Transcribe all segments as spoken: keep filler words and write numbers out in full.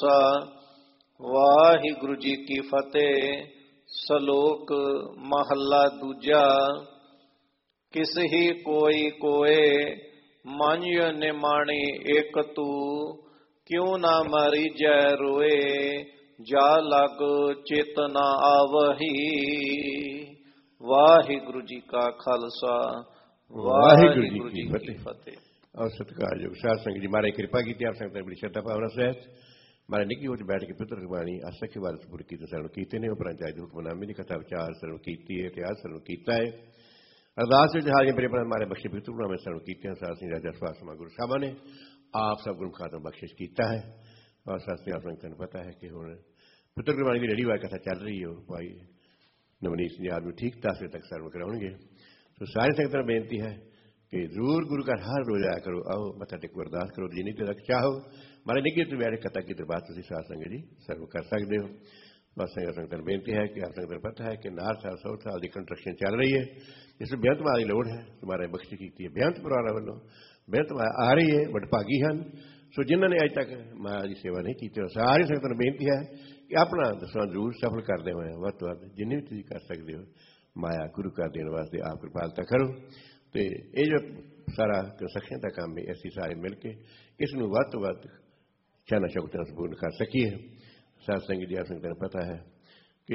ਵਾਹਿਗੁਰੂ ਜੀ ਕੀ ਫਤਿਹ। ਸਲੋਕ ਮਹੱਲਾ ਦੂਜਾ। ਕਿਸ ਹੀ ਕੋਈ ਕੋਏ ਮਨ ਨਿਮਾਣੀ ਇਕ ਤੂ, ਕਿਉ ਨਾ ਮਰੀ ਜੈ ਰੋਏ, ਜਾ ਲਗ ਚਿਤ ਨਾ ਆਵਹੀ। ਵਾਹਿਗੁਰੂ ਜੀ ਕਾ ਖਾਲਸਾ, ਵਾਹਿਗੁਰੂ ਜੀ ਕੀ ਫਤਿਹ। ਔਰ ਸਤਿਕਾਰਯੋਗ ਸਾਧ ਸੰਗਤ ਜੀ, ਮਹਾਰਾਜ ਕਿਰਪਾ ਕੀਤੀ ਆਪ ਸੰਗਤਾਂ ਬੜੀ ਸ਼ਰਧਾ ਭਾਵਨਾ ਸਹਿਤ ਮਹਾਰਾਜ ਨਿੱਕੀ ਹੋ ਬੈਠ ਕੇ ਪੁੱਤਰ ਗੁਰਬਾਣੀ ਅਸਖ ਵਾਰ ਸਪੁਰ ਕੀਤੇ ਸਰਵਣ ਕੀਤੇ ਨੇ। ਉਪਰੰਤ ਅੱਜ ਹੁਕਮਨਾਮੇ ਦੀ ਕਥਾ ਵਿਚਾਰ ਸਰਵਣ ਕੀਤੀ ਹੈ, ਇਤਿਹਾਸ ਸਰਵਣ ਕੀਤਾ ਹੈ। ਅਰਦਾਸ ਵਿੱਚ ਹਾਜ਼ਰ ਮੇਰੇ ਪ੍ਰਣ ਮਾਰੇ ਬਖਸ਼ੇ ਪੁੱਤਰ ਗੁਰਨਾਮੇ ਸਰਵਣ ਕੀਤੇ ਹਨ। ਸਾਧ ਸਿੰਘ ਰਾਜਾ ਸਵਾਸ ਸਮਾ ਗੁਰੂ ਸਾਹਿਬਾਂ ਨੇ ਆਪ ਸਭ ਗੁਰੂ ਖਾਤਮ ਬਖਸ਼ਿਸ਼ ਕੀਤਾ ਹੈ। ਔਰ ਸਾਥੀ ਆਪ ਸੰਗਤਾਂ ਨੂੰ ਪਤਾ ਹੈ ਕਿ ਹੁਣ ਪੁੱਤਰ ਗੁਰਬਾਣੀ ਦੀ ਲੜੀਵਾਰ ਕਥਾ ਚੱਲ ਰਹੀ ਹੈ। ਉਹ ਭਾਈ ਨਵਨੀਤ ਸਿੰਘ ਆਦਮੀ ਠੀਕ ਦਸ ਵਜੇ ਤੱਕ ਸਰਵਣ ਕਰਾਉਣਗੇ। ਸੋ ਸਾਰੀ ਸੰਗਤਾਂ ਨੂੰ ਬੇਨਤੀ ਹੈ ਕਿ ਜ਼ਰੂਰ ਗੁਰੂ ਘਰ ਹਰ ਰੋਜ਼ ਆਇਆ ਕਰੋ। ਆਓ ਮੱਥਾ ਟੇਕੋ, ਅਰਦਾਸ ਕਰੋ, ਜਿੰਨੀ ਦੇਰ ਤੱਕ ਚਾਹੋ ਮਾਰੇ ਨਿੱਘੇ ਤੋਂ ਬੈਠ ਕਥਾ ਕੀਤੇ ਬਾਅਦ ਤੁਸੀਂ ਸਾਧ ਸੰਗਤ ਜੀ ਸਰਵ ਕਰ ਸਕਦੇ ਹੋ। ਬਸ ਸੰਗਤ ਸੰਗਤਾਂ ਨੂੰ ਬੇਨਤੀ ਹੈ ਕਿ ਆਪ ਸੰਗਤਾਂ ਨੂੰ ਪਤਾ ਹੈ ਕਿ ਨਾਰ ਸਾਹਿਬ ਸੌ ਸਾਲ ਦੀ ਕੰਸਟਰਕਸ਼ਨ ਚੱਲ ਰਹੀ ਹੈ। ਇਸ ਨੂੰ ਬੇਅੰਤ ਮਾਂ ਦੀ ਲੋੜ ਹੈ। ਤੁਹਾਰੇ ਬਖਸ਼ੀ ਕੀਤੀ ਹੈ ਬੇਅੰਤ ਪਰਿਵਾਰਾਂ ਵੱਲੋਂ, ਬੇਅੰਤ ਮਾਂ ਆ ਰਹੀ ਹੈ। ਵਡਭਾਗੀ ਹਨ ਸੋ ਜਿਨ੍ਹਾਂ ਨੇ ਅੱਜ ਤੱਕ ਮਾਂ ਦੀ ਸੇਵਾ ਨਹੀਂ ਕੀਤੀ। ਸਾਰੀ ਸੰਗਤਾਂ ਨੂੰ ਬੇਨਤੀ ਹੈ ਕਿ ਆਪਣਾ ਦਸਵਾਂ ਜ਼ਰੂਰ ਸਫਲ ਕਰਦੇ ਹੋਏ ਵੱਧ ਤੋਂ ਵੱਧ ਜਿੰਨੀ ਵੀ ਤੁਸੀਂ ਕਰ ਸਕਦੇ ਹੋ ਮਾਇਆ ਗੁਰੂ ਘਰ ਦੇਣ ਵਾਸਤੇ ਆਪ ਕਿਰਪਾਲਤਾ ਕਰੋ। ਅਤੇ ਇਹ ਜੋ ਸਾਰਾ ਕੰਸਟਰਕਸ਼ਨ ਦਾ ਕੰਮ ਹੈ, ਅਸੀਂ ਸਾਰੇ ਮਿਲ ਕੇ ਇਸ ਨੂੰ ਵੱਧ ਤੋਂ ਵੱਧ ਚਾਨਾ ਸ਼ੌਕਤਾਂ ਸੰਪੂਰਨ ਕਰ ਸਕੀਏ। ਸਾਧ ਸੰਗਤ ਜੀ ਆਪ ਸੰਗਤਾਂ ਨੂੰ ਪਤਾ ਹੈ ਕਿ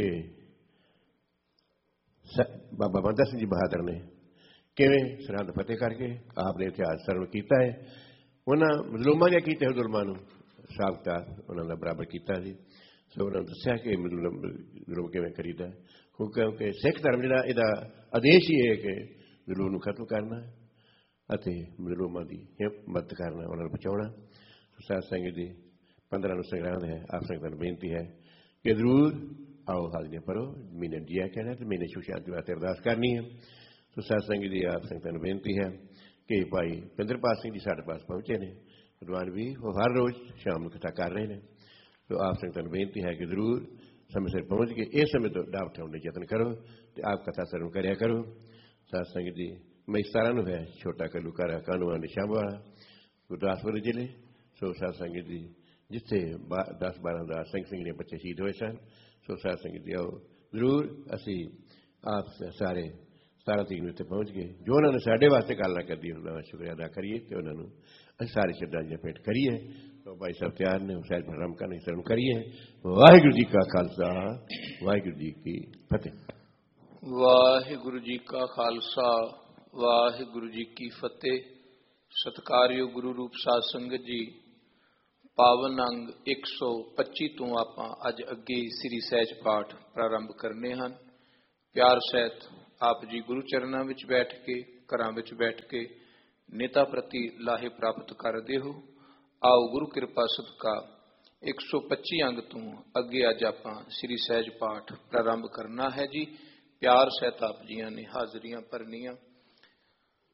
ਬਾਬਾ ਬੰਦਾ ਸਿੰਘ ਜੀ ਬਹਾਦਰ ਨੇ ਕਿਵੇਂ ਸਰਹੰਦ ਫਤਿਹ ਕਰਕੇ ਆਪ ਨੇ ਇਤਿਹਾਸ ਸਰਵਣ ਕੀਤਾ ਹੈ। ਉਹਨਾਂ ਮਜ਼ਲੂਮਾਂ ਨੇ ਕੀਤੇ ਜ਼ੁਲਮਾਂ ਨੂੰ ਸਾਬਤਾ ਉਹਨਾਂ ਦਾ ਬਰਾਬਰ ਕੀਤਾ ਸੀ। ਸੋ ਉਹਨਾਂ ਨੂੰ ਦੱਸਿਆ ਕਿ ਜ਼ੁਲਮ ਕਿਵੇਂ ਕਰੀਦਾ। ਕਿਉਂਕਿ ਸਿੱਖ ਧਰਮ ਜਿਹੜਾ ਇਹਦਾ ਆਦੇਸ਼ ਹੀ ਹੈ ਕਿ ਜ਼ੁਲਮ ਨੂੰ ਖਤਮ ਕਰਨਾ ਅਤੇ ਮਜ਼ਲੂਮਾਂ ਦੀ ਮਦਦ ਕਰਨਾ, ਉਹਨਾਂ ਨੂੰ ਬਚਾਉਣਾ। ਸਾਧ ਸੰਗਤ ਜੀ ਪੰਦਰਾਂ ਨੂੰ ਸੰਗਰਾਂਦ ਹੈ। ਆਪ ਸੰਗਤਾਂ ਨੂੰ ਬੇਨਤੀ ਹੈ ਕਿ ਜ਼ਰੂਰ ਆਓ ਹਾਜ਼ਰੀਆਂ ਭਰੋ। ਮਹੀਨੇ ਜੀਆ ਕਹਿਣਾ ਅਤੇ ਮਹੀਨੇ ਸੁਖ ਸ਼ਾਂਤੀ ਵਾਸਤੇ ਅਰਦਾਸ ਕਰਨੀ ਹੈ। ਸੋ ਸਾਧ ਸੰਗਤ ਜੀ ਆਪ ਸੰਗਤਾਂ ਨੂੰ ਬੇਨਤੀ ਹੈ ਕਿ ਭਾਈ ਪਿੰਦਰਪਾਲ ਸਿੰਘ ਜੀ ਸਾਡੇ ਪਾਸ ਪਹੁੰਚੇ ਨੇ। ਵਿਦਵਾਨ ਵੀ ਉਹ ਹਰ ਰੋਜ਼ ਸ਼ਾਮ ਨੂੰ ਕਥਾ ਕਰ ਰਹੇ ਨੇ। ਸੋ ਆਪ ਸੰਗਤਾਂ ਨੂੰ ਬੇਨਤੀ ਹੈ ਕਿ ਜ਼ਰੂਰ ਸਮੇਂ ਸਿਰ ਪਹੁੰਚ ਕੇ ਇਸ ਸਮੇਂ ਤੋਂ ਡਾਬ ਉਠਾਉਣ ਲਈ ਯਤਨ ਕਰੋ ਅਤੇ ਆਪ ਕਥਾ ਸਰਵਣ ਕਰਿਆ ਕਰੋ। ਸਾਧ ਸੰਗਤ ਜੀ ਮਈ ਸਤਾਰਾਂ ਨੂੰ ਹੈ ਛੋਟਾ ਘੱਲੂਘਾਰਾ ਕਾਹਨੂੰਵਾਨ ਨਿਸ਼ਾਂਵਾਲਾ ਗੁਰਦਾਸਪੁਰ ਜ਼ਿਲ੍ਹੇ। ਸੋ ਸਾਧ ਸੰਗਤ ਜੀ ਜਿੱਥੇ ਬਾ ਦਸ ਬਾਰਾਂ ਹਜ਼ਾਰ ਸਿੰਘ ਸਿੰਘ ਦੇ ਬੱਚੇ ਸ਼ਹੀਦ ਹੋਏ ਸਨ। ਸੋ ਸਾਧ ਸੰਗਤ ਜੀ ਆਓ ਜ਼ਰੂਰ ਅਸੀਂ ਆਪ ਸਾਰੇ ਸਤਾਰਾਂ ਤਰੀਕ ਨੂੰ ਇੱਥੇ ਪਹੁੰਚ ਗਏ। ਜੋ ਉਹਨਾਂ ਨੇ ਸਾਡੇ ਵਾਸਤੇ ਗੱਲ ਨਾ ਕਰਦੀ ਉਹਨਾਂ ਦਾ ਸ਼ੁਕਰੀਆ ਅਦਾ ਕਰੀਏ ਅਤੇ ਉਹਨਾਂ ਨੂੰ ਅਸੀਂ ਸਾਰੇ ਸ਼ਰਧਾਂਜਲੀਆਂ ਭੇਟ ਕਰੀਏ। ਸੋ ਭਾਈ ਸਾਹਿਬ ਤਿਆਰ ਨੇ ਹੁਸੈਨ ਪ੍ਰਣਾਮ ਕਰਨ ਸਰਵਣ ਕਰੀਏ। ਵਾਹਿਗੁਰੂ ਜੀ ਕਾ ਖਾਲਸਾ, ਵਾਹਿਗੁਰੂ ਜੀ ਕੀ ਫਤਿਹ। ਵਾਹਿਗੁਰੂ ਜੀ ਕਾ ਖਾਲਸਾ, ਵਾਹਿਗੁਰੂ ਜੀ ਕੀ ਫਤਿਹ। ਸਤਿਕਾਰਯੋਗ ਗੁਰੂ ਰੂਪ ਸਾਧ ਸੰਗਤ ਜੀ, ਪਾਵਨ ਅੰਗ ਇੱਕ ਸੌ ਪੱਚੀ ਤੋਂ ਆਪਾਂ ਅੱਜ ਅੱਗੇ ਸ੍ਰੀ ਸਹਿਜ ਪਾਠ ਪ੍ਰਾਰੰਭ ਕਰਨੇ ਹਨ। ਪਿਆਰ ਸਹਿਤ ਆਪ ਜੀ ਗੁਰੂ ਚਰਨਾਂ ਵਿੱਚ ਬੈਠ ਕੇ, ਘਰਾਂ ਵਿੱਚ ਬੈਠ ਕੇ ਨੇਤਾ ਪ੍ਰਤੀ ਲਾਹੇ ਪ੍ਰਾਪਤ ਕਰਦੇ ਹੋ। ਆਓ ਗੁਰੂ ਕਿਰਪਾ ਸਦਕਾ ਇੱਕ ਸੌ ਪੱਚੀ ਅੰਗ ਤੋਂ ਅੱਗੇ ਅੱਜ ਆਪਾਂ ਸ੍ਰੀ ਸਹਿਜ ਪਾਠ ਪ੍ਰਾਰੰਭ ਕਰਨਾ ਹੈ ਜੀ। ਪਿਆਰ ਸਹਿਤ ਆਪ ਜੀਆਂ ਨੇ ਹਾਜ਼ਰੀਆਂ ਭਰਨੀਆਂ।